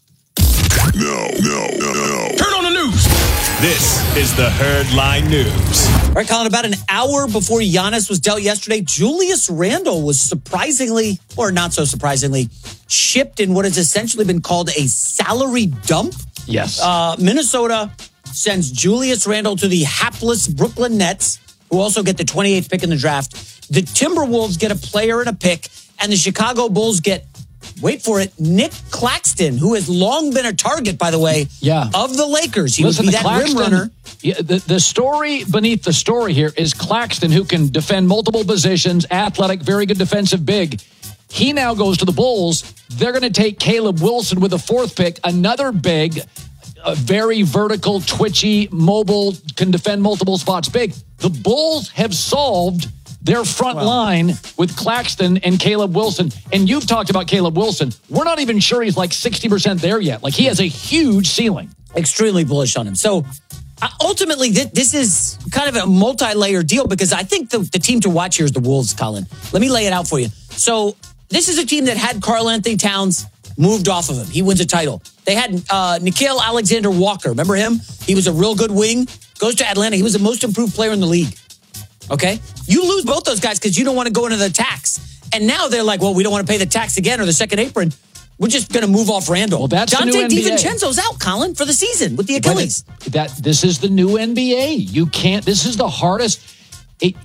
S10: No. Turn on the news. This is the Herdline News.
S21: All right, Colin, about an hour before Giannis was dealt yesterday, Julius Randle was surprisingly, or not so surprisingly, shipped in what has essentially been called a salary dump.
S1: Yes.
S21: Minnesota sends Julius Randle to the hapless Brooklyn Nets, who also get the 28th pick in the draft. The Timberwolves get a player and a pick, and the Chicago Bulls get, wait for it, Nick Claxton, who has long been a target, by the way, of the Lakers. He would be that rim runner.
S1: Yeah, the story beneath the story here is Claxton, who can defend multiple positions, athletic, very good defensive big. He now goes to the Bulls. They're going to take Caleb Wilson with the 4th pick, another big, very vertical, twitchy, mobile, can defend multiple spots big. The Bulls have solved their front line with Claxton and Caleb Wilson. And you've talked about Caleb Wilson. We're not even sure he's like 60% there yet. Like, he has a huge ceiling.
S21: Extremely bullish on him. So ultimately, this is kind of a multi-layer deal, because I think the team to watch here is the Wolves, Colin. Let me lay it out for you. So this is a team that had Karl Anthony Towns moved off of him. He wins a title. They had Nickeil Alexander-Walker. Remember him? He was a real good wing. Goes to Atlanta. He was the most improved player in the league. Okay? You lose both those guys because you don't want to go into the tax. And now they're like, well, we don't want to pay the tax again or the second apron. We're just going to move off Randle.
S1: Well, that's
S21: Dante
S1: the new NBA.
S21: DiVincenzo's out, Colin, for the season with the Achilles.
S1: This is the new NBA. You can't. This is the hardest. It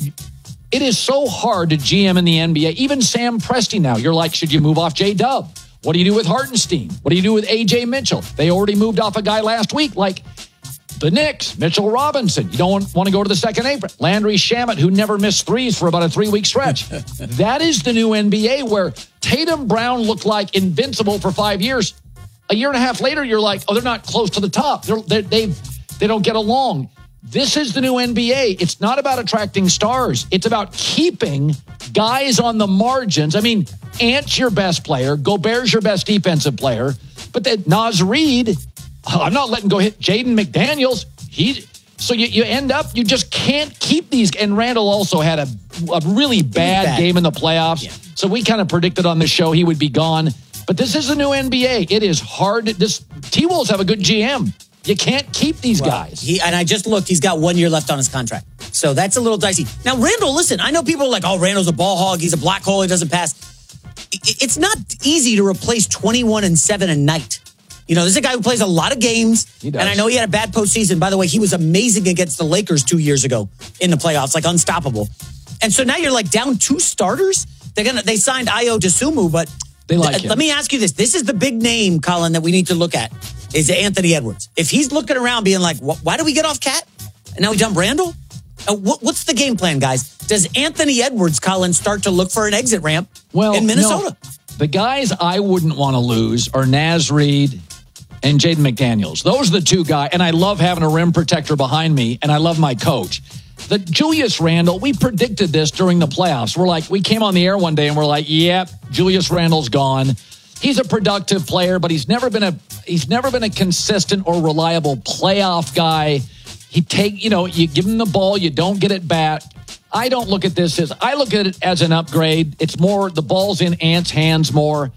S1: is so hard to GM in the NBA. Even Sam Presti now. You're like, should you move off J-Dub? What do you do with Hartenstein? What do you do with A.J. Mitchell? They already moved off a guy last week. Like the Knicks, Mitchell Robinson. You don't want to go to the second apron. Landry Shamet, who never missed threes for about a 3-week stretch. That is the new NBA, where Tatum Brown looked like invincible for 5 years. A year and a half later, you're like, oh, they're not close to the top. They don't get along. This is the new NBA. It's not about attracting stars. It's about keeping guys on the margins. I mean, Ant's your best player. Gobert's your best defensive player. But then Naz Reid, I'm not letting go hit Jaden McDaniels. So you end up, you just can't keep these. And Randall also had a really bad game in the playoffs. Yeah. So we kind of predicted on the show he would be gone. But this is the new NBA. It is hard. T-Wolves have a good GM. You can't keep these guys.
S21: And I just looked, he's got 1 year left on his contract. So that's a little dicey. Now, Randall, listen, I know people are like, oh, Randall's a ball hog. He's a black hole. He doesn't pass. It's not easy to replace 21 and 7 a night. You know, this is a guy who plays a lot of games. He does. And I know he had a bad postseason. By the way, he was amazing against the Lakers 2 years ago in the playoffs, like unstoppable. And so now you're like down 2 starters. They signed Ayo Dosunmu, but
S1: they like him.
S21: Let me ask you this. This is the big name, Colin, that we need to look at. Is Anthony Edwards. If he's looking around being like, why do we get off Cat? And now we dump Randall? What's the game plan, guys? Does Anthony Edwards, Colin, start to look for an exit ramp in Minnesota?
S1: No. The guys I wouldn't want to lose are Naz Reid and Jaden McDaniels. Those are the 2 guys. And I love having a rim protector behind me, and I love my coach. The Julius Randle, we predicted this during the playoffs. We came on the air one day and we're like, yep, Julius Randle's gone. He's a productive player, but he's never been a consistent or reliable playoff guy. You give him the ball, you don't get it back. I don't look at this as, I look at it as an upgrade. It's more, the ball's in Ant's hands more.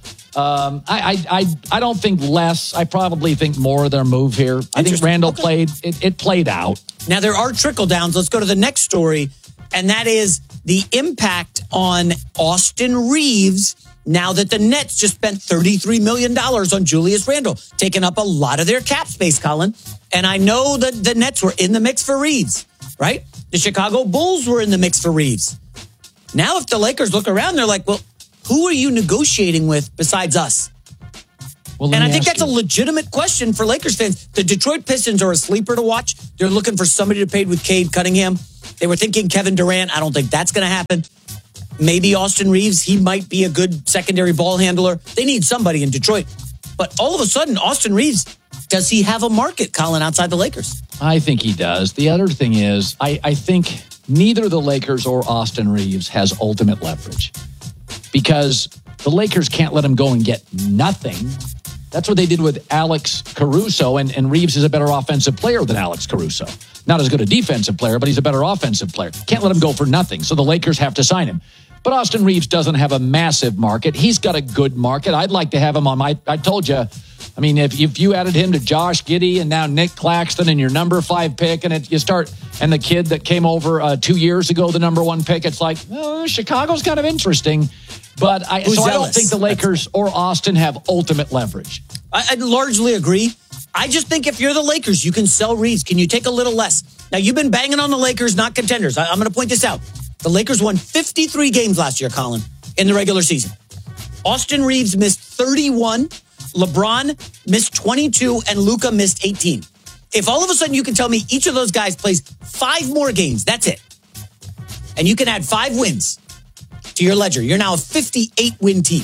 S1: I don't think less. I probably think more of their move here. I think Randall played, it played out.
S21: Now, there are trickle downs. Let's go to the next story, and that is the impact on Austin Reeves now that the Nets just spent $33 million on Julius Randle, taking up a lot of their cap space, Colin. And I know that the Nets were in the mix for Reeves, right? The Chicago Bulls were in the mix for Reeves. Now, if the Lakers look around, they're like, well, who are you negotiating with besides us?
S1: Well,
S21: and I think that's a legitimate question for Lakers fans. The Detroit Pistons are a sleeper to watch. They're looking for somebody to pay with Cade Cunningham. They were thinking Kevin Durant. I don't think that's going to happen. Maybe Austin Reeves. He might be a good secondary ball handler. They need somebody in Detroit. But all of a sudden, Austin Reeves, does he have a market, Colin, outside the Lakers?
S1: I think he does. The other thing is, I think neither the Lakers or Austin Reeves has ultimate leverage because the Lakers can't let him go and get nothing. That's what they did with Alex Caruso, and Reeves is a better offensive player than Alex Caruso. Not as good a defensive player, but he's a better offensive player. Can't let him go for nothing, so the Lakers have to sign him. But Austin Reeves doesn't have a massive market. He's got a good market. I'd like to have him on my, I told you, I mean, if you added him to Josh Giddey and now Nick Claxton and your number 5 pick, and and the kid that came over 2 years ago, the number 1 pick, it's like, Chicago's kind of interesting. But I don't think the Lakers or Austin have ultimate leverage.
S21: I largely agree. I just think if you're the Lakers, you can sell Reeves. Can you take a little less? Now, you've been banging on the Lakers, not contenders. I'm going to point this out. The Lakers won 53 games last year, Colin, in the regular season. Austin Reeves missed 31. LeBron missed 22, and Luka missed 18. If all of a sudden you can tell me each of those guys plays 5 more games, that's it. And you can add 5 wins to your ledger. You're now a 58-win team.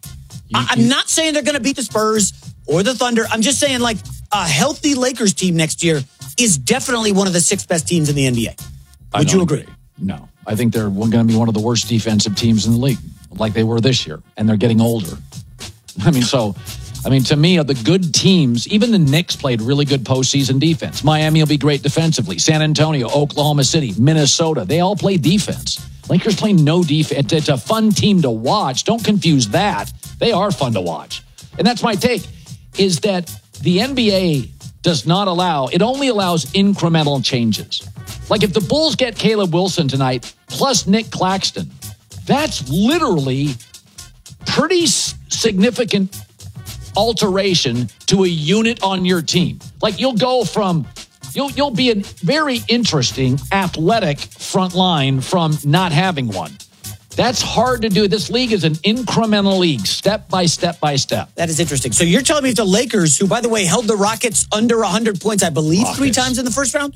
S21: I'm not saying they're going to beat the Spurs or the Thunder. I'm just saying, like, a healthy Lakers team next year is definitely one of the 6 best teams in the NBA. Would you agree?
S1: No. I think they're going to be one of the worst defensive teams in the league, like they were this year, and they're getting older. I mean, to me, of the good teams, even the Knicks played really good postseason defense. Miami will be great defensively. San Antonio, Oklahoma City, Minnesota, they all play defense. Lakers play no defense. It's a fun team to watch. Don't confuse that. They are fun to watch. And that's my take, is that the NBA does not allow, it only allows incremental changes. Like if the Bulls get Caleb Wilson tonight, plus Nick Claxton, that's literally pretty significant alteration to a unit on your team. Like you'll go from, you'll be a very interesting athletic front line from not having one. That's hard to do. This league is an incremental league, step by step by step.
S21: That is interesting. So you're telling me if the Lakers, who, by the way, held the Rockets under 100 points, I believe, 3 times in the first round,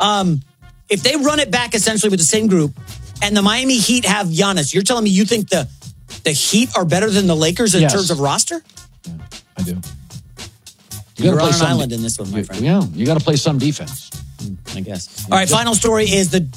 S21: if they run it back essentially with the same group and the Miami Heat have Giannis, you're telling me you think the Heat are better than the Lakers in terms of roster?
S1: Yeah, I do.
S21: You're on an island in this one, my friend.
S1: Yeah, you got to play some defense.
S21: I guess. All right, final story is the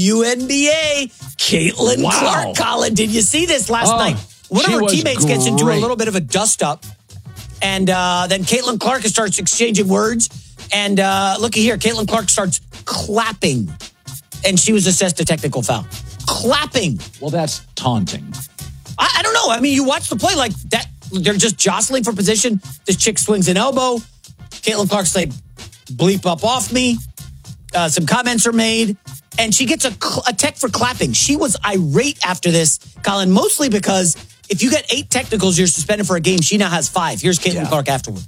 S21: WNBA. Caitlin Clark, Colin, did you see this last night? One of her teammates gets into a little bit of a dust-up, and then Caitlin Clark starts exchanging words, and looky here, Caitlin Clark starts clapping, and she was assessed a technical foul. Clapping.
S1: Well, that's taunting.
S21: I don't know. I mean, you watch the play like that. They're just jostling for position. This chick swings an elbow. Caitlin Clark's like, bleep up off me. Some comments are made, and she gets a tech for clapping. She was irate after this, Colin, mostly because if you get 8 technicals, you're suspended for a game. She now has 5. Here's Caitlin Clark afterward.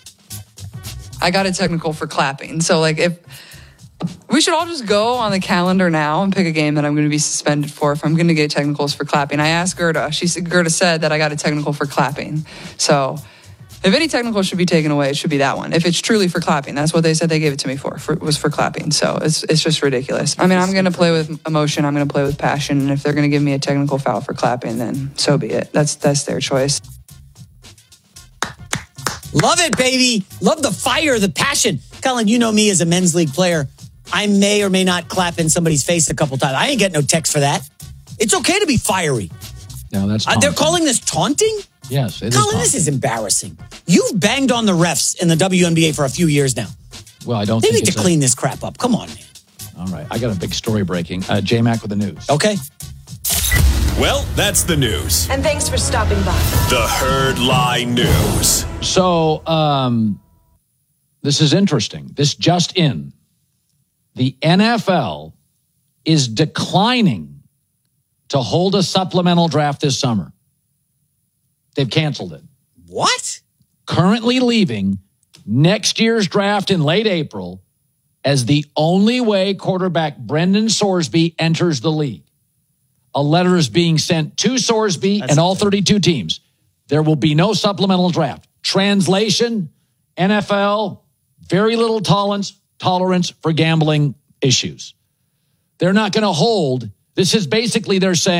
S3: I got a technical for clapping. So, like, if we should all just go on the calendar now and pick a game that I'm going to be suspended for if I'm going to get technicals for clapping. I asked Gerda. Gerda said that I got a technical for clapping. So if any technical should be taken away, it should be that one. If it's truly for clapping, that's what they said they gave it to me for was for clapping. So it's just ridiculous. I mean, I'm going to play with emotion. I'm going to play with passion. And if they're going to give me a technical foul for clapping, then so be it. That's their choice.
S21: Love it, baby. Love the fire, the passion. Colin, you know me as a men's league player. I may or may not clap in somebody's face a couple times. I ain't getting no text for that. It's okay to be fiery.
S1: No, that's
S21: they're calling this taunting?
S1: Yes, it is.
S21: Colin, this is embarrassing. You've banged on the refs in the WNBA for a few years now.
S1: Well, I don't
S21: They
S1: think
S21: need to clean this crap up. Come on, man.
S1: All right. I got a big story breaking. J-Mac with the news.
S21: Okay.
S10: Well, that's the news.
S4: And thanks for stopping by.
S10: The Herd Lie News.
S1: So, this is interesting. This just in. The NFL is declining to hold a supplemental draft this summer. They've canceled it.
S21: What?
S1: Currently leaving next year's draft in late April as the only way quarterback Brendan Sorsby enters the league. A letter is being sent to Sorsby and all 32 teams. There will be no supplemental draft. Translation, NFL, very little tolerance for gambling issues. They're not going to hold. This is basically they're saying,